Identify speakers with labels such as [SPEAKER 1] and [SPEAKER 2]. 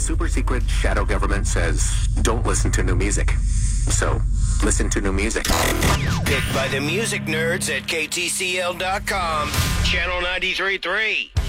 [SPEAKER 1] super secret shadow government says don't listen to new music. So, listen to new music.
[SPEAKER 2] Picked by the music nerds at KTCL.com, Channel 93.3.